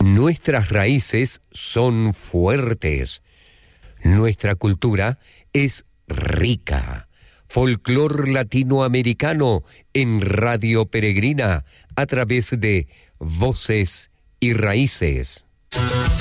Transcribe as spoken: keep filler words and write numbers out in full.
Nuestras raíces son fuertes. Nuestra cultura es rica. Folclor latinoamericano en Radio Peregrina a través de Voces y Raíces.